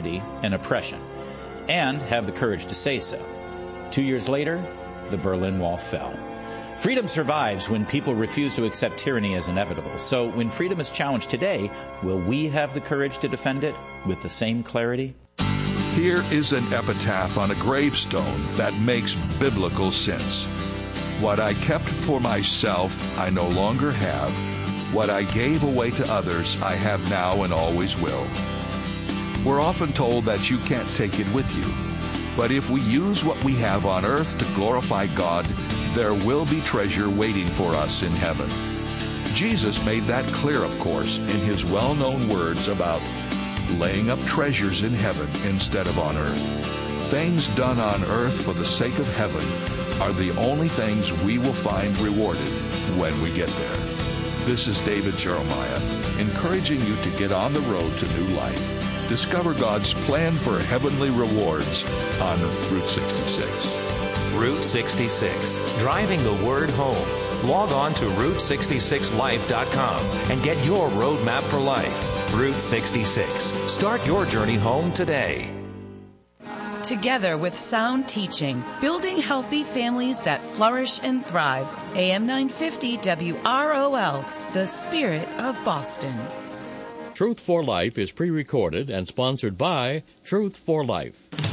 tyranny and oppression, and have the courage to say so. 2 years later, the Berlin Wall fell. Freedom survives when people refuse to accept tyranny as inevitable. So when freedom is challenged today, will we have the courage to defend it with the same clarity? Here is an epitaph on a gravestone that makes biblical sense. What I kept for myself, I no longer have. What I gave away to others, I have now and always will. We're often told that you can't take it with you. But if we use what we have on earth to glorify God, there will be treasure waiting for us in heaven. Jesus made that clear, of course, in his well-known words about laying up treasures in heaven instead of on earth. Things done on earth for the sake of heaven are the only things we will find rewarded when we get there. This is David Jeremiah, encouraging you to get on the road to new life. Discover God's plan for heavenly rewards on Route 66. Route 66, driving the word home. Log on to Route66Life.com and get your roadmap for life. Route 66. Start your journey home today. Together with sound teaching, building healthy families that flourish and thrive. AM 950 WROL, the spirit of Boston. Truth for Life is pre-recorded and sponsored by Truth for Life.